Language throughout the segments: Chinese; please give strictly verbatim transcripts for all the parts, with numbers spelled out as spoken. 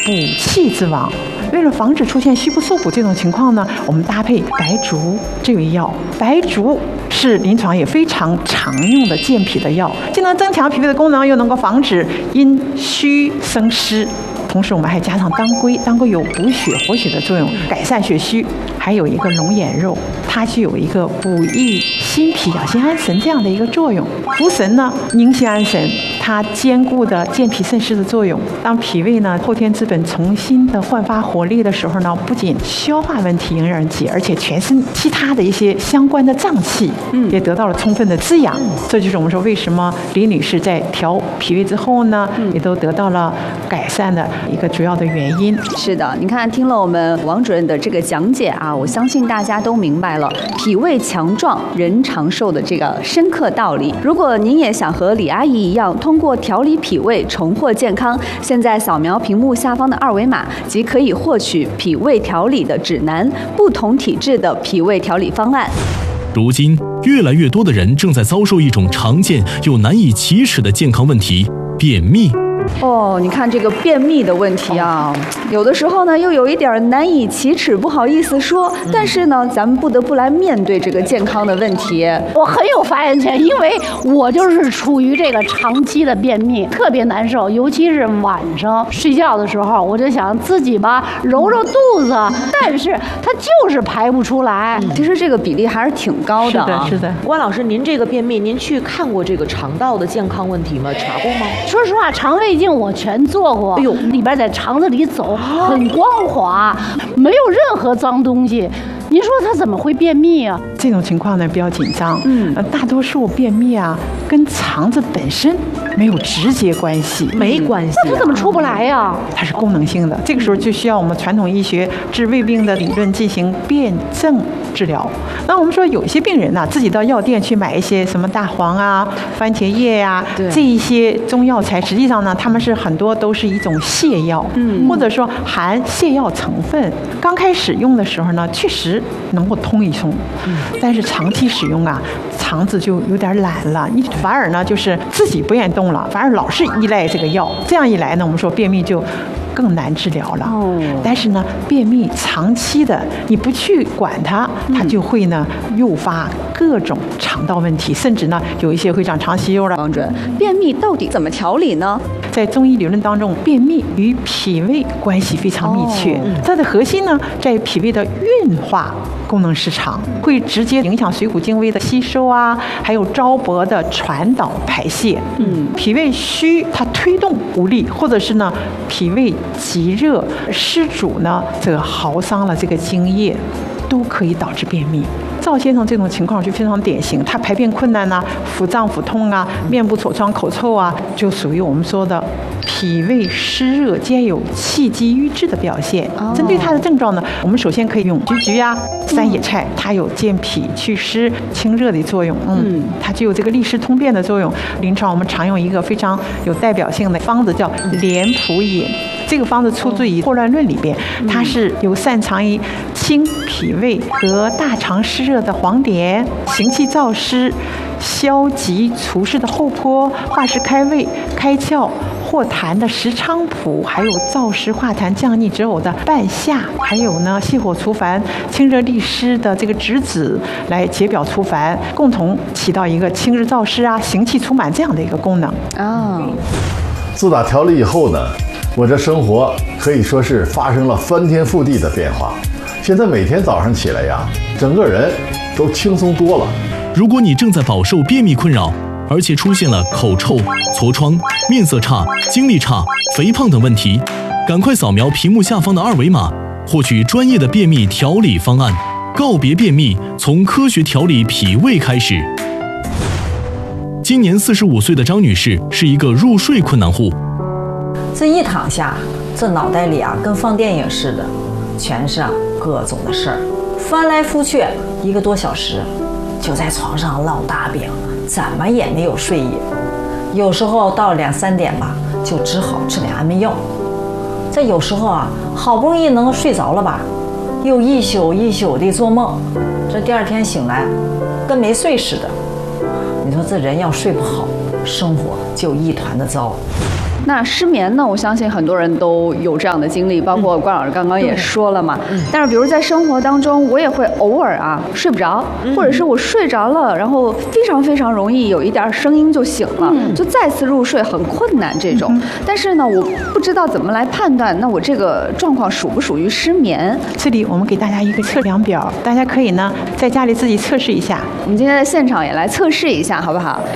补气之王。为了防止出现虚不受补这种情况呢，我们搭配白术这味药。白术是临床也非常常用的健脾的药，既能增强脾胃的功能，又能够防止因虚生湿。同时我们还加上当归，当归有补血活血的作用，改善血虚。还有一个龙眼肉，它具有一个补益心脾、养心安神这样的一个作用。茯神呢，宁心安神，它兼顾的健脾渗湿的作用。当脾胃呢后天之本重新的焕发活力的时候呢，不仅消化问题迎刃而解，而且全身其他的一些相关的脏器也得到了充分的滋养。嗯、这就是我们说为什么李女士在调脾胃之后呢，嗯、也都得到了改善的一个主要的原因。 是的，你看听了我们王主任的这个讲解啊，我相信大家都明白了脾胃强壮人长寿的这个深刻道理。如果您也想和李阿姨一样通过调理脾胃重获健康，现在扫描屏幕下方的二维码即可以获取脾胃调理的指南，不同体质的脾胃调理方案。 如今越来越多的人正在遭受一种常见又难以启齿的健康问题——便秘。 哦，你看这个便秘的问题啊，有的时候呢又有一点难以启齿，不好意思说，但是呢咱们不得不来面对这个健康的问题。 我很有发言权，因为我就是处于这个长期的便秘，特别难受，尤其是晚上睡觉的时候，我就想自己吧揉揉肚子，但是它就是排不出来。 嗯、其实这个比例还是挺高的啊。 是的，是的。 关老师，您这个便秘，您去看过这个肠道的健康问题吗？查过吗？ 说实话，肠胃镜我全做过，哎呦，里边在肠子里走，很光滑，没有任何脏东西。您说他怎么会便秘啊？ 这种情况呢比较紧张，嗯，呃，大多数便秘啊跟肠子本身没有直接关系， 没关系、啊。 那他怎么出不来呀、啊？ 它是功能性的，这个时候就需要我们传统医学治胃病的理论进行辩证治疗。那我们说有一些病人呢、啊，自己到药店去买一些什么大黄啊、番茄叶呀、啊，这一些中药材，实际上呢，他们是很多都是一种泻药，嗯，或者说含泻药成分。刚开始用的时候呢，确实能够通一通，嗯，但是长期使用啊，肠子就有点懒了，你反而呢就是自己不愿意动了，反而老是依赖这个药，这样一来呢，我们说便秘就更难治疗了。哦，但是呢，便秘长期的你不去管它，它就会呢诱发各种肠道问题，甚至呢有一些会长肠息肉了。 王主任，便秘到底怎么调理呢？ 在中医理论当中，便秘与脾胃关系非常密切，哦、它的核心呢在于脾胃的运化功能失常，会直接影响水谷精微的吸收啊，还有糟粕的传导排泄。嗯，脾胃虚，它推动无力，或者是呢脾胃极热湿阻呢，这个耗伤了这个津液，都可以导致便秘。赵先生这种情况就非常典型，他排便困难呐、啊，腹胀腹痛啊，面部痤疮、口臭啊，就属于我们说的脾胃湿热兼有气机郁滞的表现。哦、针对他的症状呢，我们首先可以用菊菊啊、三野菜，它有健脾祛湿、清热的作用。嗯，它具有这个利湿通便的作用。临床我们常用一个非常有代表性的方子叫莲蒲饮。这个方子出自于《霍乱论》里边，它是有擅长于清脾胃和大肠湿热的黄连，行气燥湿、消积除湿的厚朴，化湿开胃、开窍化痰的石菖蒲，还有燥湿化痰降逆止呕的半夏，还有呢泻火除烦、清热利湿的这个栀子来解表除烦，共同起到一个清热燥湿啊、行气除螨这样的一个功能。 哦， 自打调理以后呢，我这生活可以说是发生了翻天覆地的变化。现在每天早上起来呀，整个人都轻松多了。 如果你正在饱受便秘困扰，而且出现了口臭、痤疮、面色差、精力差、肥胖等问题，赶快扫描屏幕下方的二维码，获取专业的便秘调理方案。告别便秘，从科学调理脾胃开始。今年四十五岁的张女士是一个入睡困难户。 这一躺下，这脑袋里啊跟放电影似的，全是啊各种的事儿，翻来覆去一个多小时，就在床上烙大饼，怎么也没有睡意。有时候到两三点吧，就只好吃点安眠药。这有时候啊，好不容易能睡着了吧，又一宿一宿的做梦，这第二天醒来，跟没睡似的。你说这人要睡不好，生活就一团的糟。 那失眠呢？我相信很多人都有这样的经历，包括关老师刚刚也说了嘛。嗯、但是比如在生活当中，我也会偶尔啊睡不着，嗯、或者是我睡着了，然后非常非常容易有一点声音就醒了，嗯、就再次入睡很困难这种。嗯、但是呢，我不知道怎么来判断，那我这个状况属不属于失眠？ 这里我们给大家一个测量表，大家可以呢在家里自己测试一下。 我们今天在现场也来测试一下，好不好？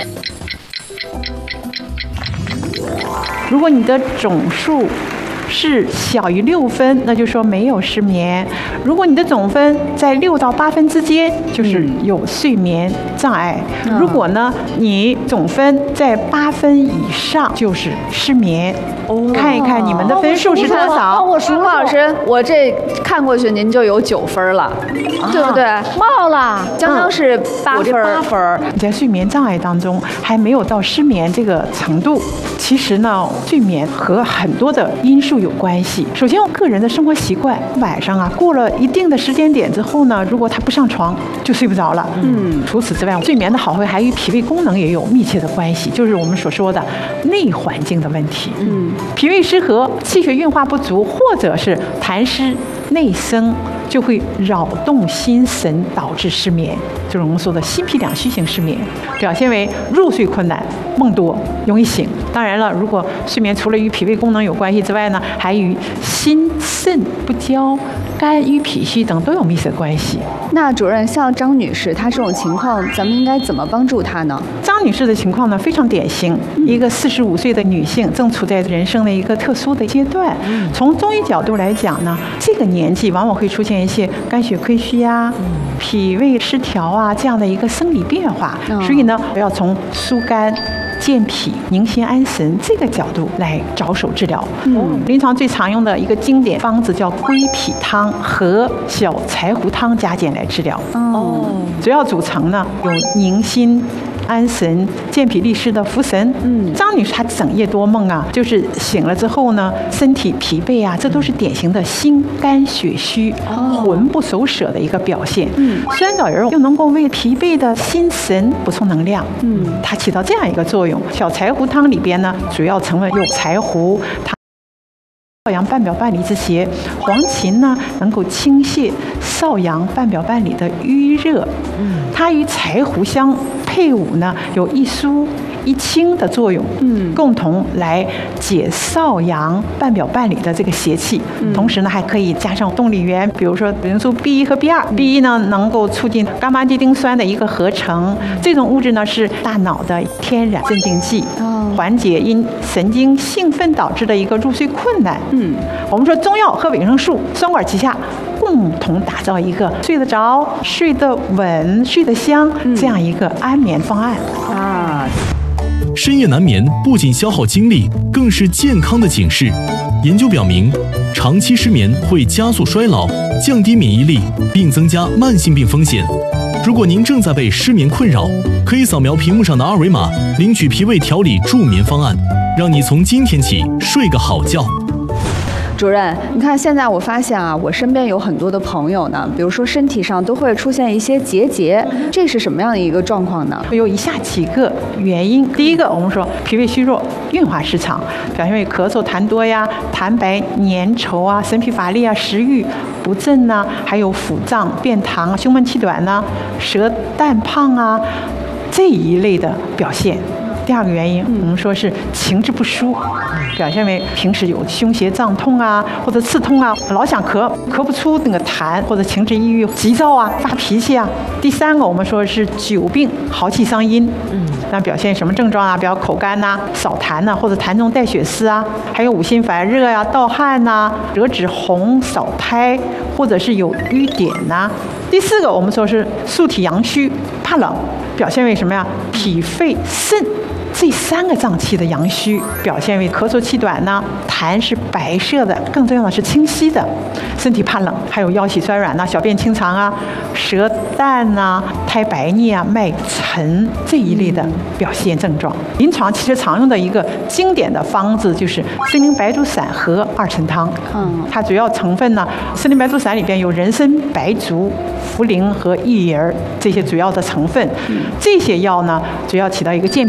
如果你的总数是小于六分，那就说没有失眠；如果你的总分在六到八分之间，就是有睡眠障碍；嗯、如果呢你总分在八分以上，就是失眠。哦、看一看你们的分数是多少？ 哦、我数老师，我这看过去您就有九分了，啊、对不对？ 冒了， 江江是八分， 八分。你在睡眠障碍当中还没有到失眠这个程度。其实呢，睡眠和很多的因素有关系。首先，我个人的生活习惯，晚上啊过了一定的时间点之后呢，如果他不上床，就睡不着了。嗯，除此之外，睡眠的好坏还与脾胃功能也有密切的关系，就是我们所说的内环境的问题。嗯，脾胃失和、气血运化不足，或者是痰湿内生，就会扰动心神，导致失眠，就是我们说的心脾两虚型失眠，表现为入睡困难、梦多、容易醒。当然了，如果睡眠除了与脾胃功能有关系之外呢，还与心肾不交、肝郁脾虚等都有密切关系。 那主任，像张女士她这种情况，咱们应该怎么帮助她呢？ 张女士的情况呢非常典型，嗯、一个四十五岁的女性，正处在人生的一个特殊的阶段。嗯、从中医角度来讲呢，这个年纪往往会出现一些肝血亏虚啊、嗯、脾胃失调啊这样的一个生理变化，嗯、所以呢，要从疏肝、健脾、宁心安神这个角度来着手治疗。嗯，临床最常用的一个经典方子叫归脾汤和小柴胡汤加减来治疗。哦，主要组成呢有宁心安神、健脾利湿的茯神。嗯，张女士她整夜多梦啊，就是醒了之后呢，身体疲惫啊，这都是典型的心肝血虚、哦、魂不守舍的一个表现。嗯，酸枣仁又能够为疲惫的心神补充能量。嗯，它起到这样一个作用。小柴胡汤里边呢，主要成分有柴胡、少阳半表半里之邪，黄芩呢能够清泻少阳半表半里的瘀热。嗯，它与柴胡相配伍呢，有一疏一清的作用。嗯，共同来解少阳半表半里的这个邪气。嗯、同时呢，还可以加上动力源，比如说维生素 B 一 和 B 二。嗯、B 一呢能够促进伽马地丁酸的一个合成，嗯、这种物质呢是大脑的天然镇静剂。哦，缓解因神经兴奋导致的一个入睡困难。嗯，我们说中药和维生素双管齐下，共同打造一个睡得着、睡得稳、睡得香、嗯、这样一个安眠方案啊。 深夜难眠不仅消耗精力，更是健康的警示。研究表明，长期失眠会加速衰老、降低免疫力，并增加慢性病风险。如果您正在被失眠困扰，可以扫描屏幕上的二维码，领取脾胃调理助眠方案，让你从今天起睡个好觉。 主任，你看现在我发现啊，我身边有很多的朋友呢，比如说身体上都会出现一些结节，这是什么样的一个状况呢？ 有以下几个原因。第一个，我们说脾胃虚弱、运化失常，表现为咳嗽痰多呀、痰白粘稠啊、神疲乏力啊、食欲不振呐、啊，还有腹胀、便溏、胸闷气短呐、啊、舌淡胖啊这一类的表现。第二个原因，我们说是情志不舒，表现为平时有胸胁胀痛啊，或者刺痛啊，老想咳，咳不出那个痰，或者情志抑郁、急躁啊、发脾气啊。第三个，我们说是久病耗气伤阴，嗯，那表现什么症状啊？比如口干呐、啊、少痰呐、啊，或者痰中带血丝啊，还有五心烦热呀、啊、盗汗呐、啊、舌质红、少苔，或者是有瘀点呐、啊。第四个，我们说是素体阳虚，怕冷，表现为什么呀？脾肺肾这三个脏器的阳虚，表现为咳嗽气短呢，痰是白色的，更重要的是清晰的，身体怕冷，还有腰膝酸软呐、小便清长啊、舌淡呐、苔白腻啊、脉沉这一类的表现症状。临床其实常用的一个经典的方子就是参苓白术散和二陈汤。嗯，它主要成分呢，参苓白术散里边有人参、白术、茯苓和薏仁这些主要的成分。嗯，这些药呢，主要起到一个健脾益气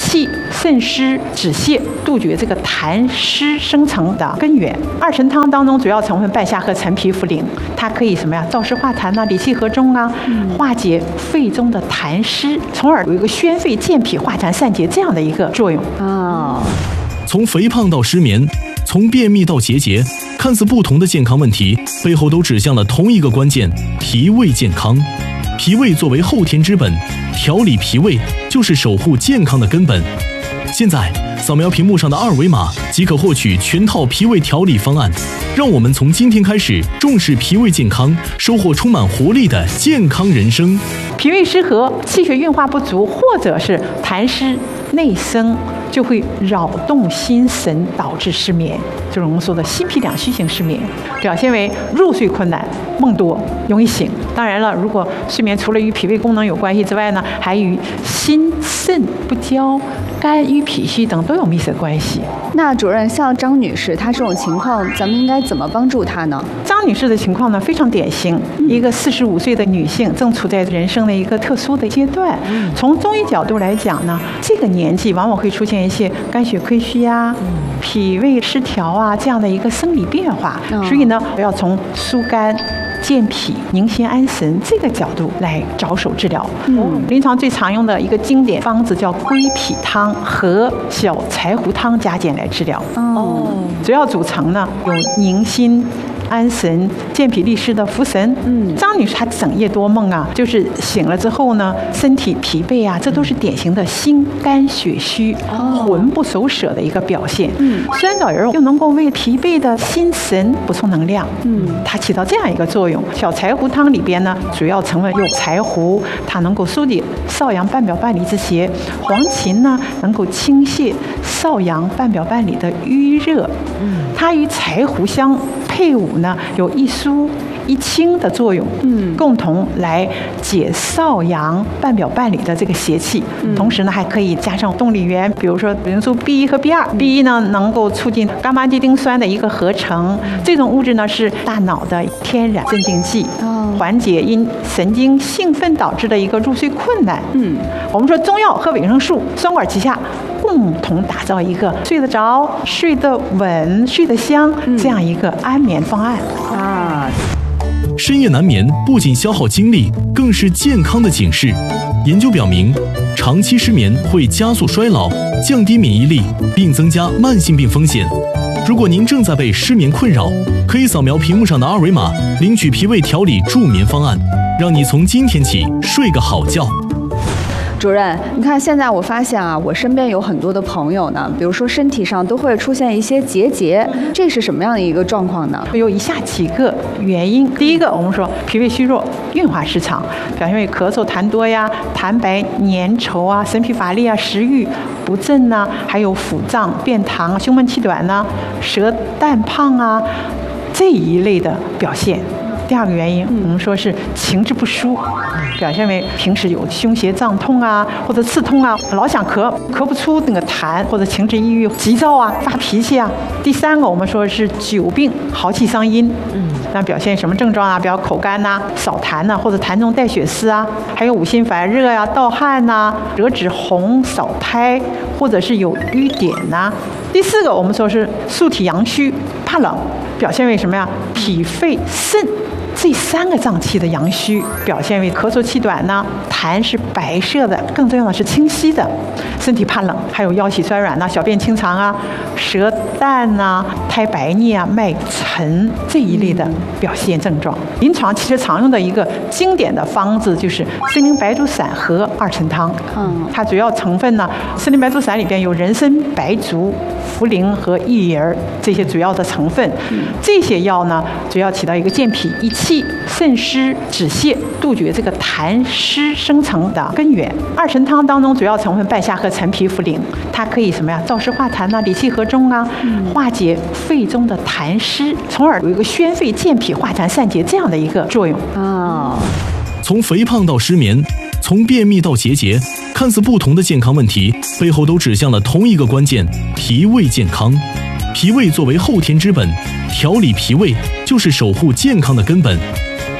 气、渗湿、止泻，杜绝这个痰湿生成的根源。二陈汤当中主要成分半夏和陈皮、茯苓，它可以什么呀？燥湿化痰呐、理气和中啊，化解肺中的痰湿，从而有一个宣肺健脾、化痰散结这样的一个作用。 哦， 从肥胖到失眠，从便秘到结节，看似不同的健康问题，背后都指向了同一个关键：脾胃健康。脾胃作为后天之本，调理脾胃就是守护健康的根本。现在扫描屏幕上的二维码即可获取全套脾胃调理方案，让我们从今天开始重视脾胃健康，收获充满活力的健康人生。 脾胃失和、气血运化不足，或者是痰湿内生，就会扰动心神，导致失眠，就是我们说的心脾两虚型失眠，表现为入睡困难、梦多、容易醒。当然了，如果睡眠除了与脾胃功能有关系之外呢，还与心肾不交、肝郁脾虚等都有密切关系。 那主任，像张女士她这种情况，咱们应该怎么帮助她呢？ 张女士的情况呢非常典型，一个四十五岁的女性，正处在人生的一个特殊的阶段。从中医角度来讲呢，这个年纪往往会出现一些肝血亏虚啊、脾胃失调啊这样的一个生理变化，所以呢，要从疏肝、健脾、宁心安神这个角度来着手治疗。嗯，临床最常用的一个经典方子叫归脾汤和小柴胡汤加减来治疗。哦，主要组成呢有宁心安神、健脾利湿的茯神。嗯，张女士她整夜多梦啊，就是醒了之后呢，身体疲惫啊，这都是典型的心肝血虚、哦、魂不守舍的一个表现。嗯，酸枣仁又能够为疲惫的心神补充能量。嗯，它起到这样一个作用。小柴胡汤里边呢，主要成分有柴胡，它能够疏解少阳半表半里之邪；黄芩呢，能够清泻少阳半表半里的瘀热。嗯，它与柴胡香配伍呢，有一疏一清的作用，嗯，共同来解少阳半表半里的这个邪气。嗯、同时呢，还可以加上动力源，比如说维生素 B 一 和 B 二。B 一呢，能够促进伽马地丁酸的一个合成，这种物质呢是大脑的天然镇静剂，哦、缓解因神经兴奋导致的一个入睡困难。嗯，我们说中药和维生素双管齐下，共同打造一个睡得着、睡得稳、睡得香、嗯、这样一个安眠方案啊。 深夜难眠不仅消耗精力，更是健康的警示。研究表明，长期失眠会加速衰老、降低免疫力，并增加慢性病风险。如果您正在被失眠困扰，可以扫描屏幕上的二维码，领取脾胃调理助眠方案，让你从今天起睡个好觉。 主任，你看现在我发现啊，我身边有很多的朋友呢，比如说身体上都会出现一些结节，这是什么样的一个状况呢？ 有以下几个原因。第一个，我们说脾胃虚弱、运化失常，表现为咳嗽痰多呀、痰白粘稠啊、神疲乏力啊、食欲不振呐、啊，还有腹胀、便溏、胸闷气短呐、啊、舌淡胖啊这一类的表现。第二个原因，我们说是情志不舒，表现为平时有胸胁胀痛啊，或者刺痛啊，老想咳，咳不出那个痰，或者情志抑郁、急躁啊，发脾气啊。第三个，我们说是久病耗气伤阴，嗯，那表现什么症状啊？比较口干呐、啊、少痰呐、啊，或者痰中带血丝啊，还有五心烦热呀、啊、盗汗呐、啊、舌质红、少苔，或者是有瘀点呐、啊。第四个，我们说是素体阳虚，怕冷，表现为什么呀？脾肺肾这三个脏器的阳虚，表现为咳嗽气短呢，痰是白色的，更重要的是清晰的，身体怕冷，还有腰膝酸软呐、小便清长啊、舌淡呐、苔白腻啊、脉沉这一类的表现症状。临床其实常用的一个经典的方子就是参苓白术散和二陈汤。嗯，它主要成分呢，参苓白术散里边有人参、白术、茯苓和薏仁这些主要的成分。嗯、这些药呢，主要起到一个健脾益气、渗湿止泻、杜绝这个痰湿生成的根源。二陈汤当中主要成分半夏和陈皮、茯苓，它可以什么呀？燥湿化痰呐、理气和中啊，嗯、化解肺中的痰湿，从而有一个宣肺健脾、化痰散结这样的一个作用。 哦， 从肥胖到失眠，从便秘到结节，看似不同的健康问题，背后都指向了同一个关键：脾胃健康。脾胃作为后天之本，调理脾胃就是守护健康的根本。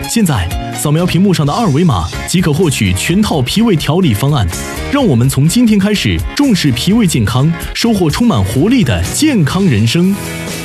现在扫描屏幕上的二维码即可获取全套脾胃调理方案。让我们从今天开始重视脾胃健康，收获充满活力的健康人生。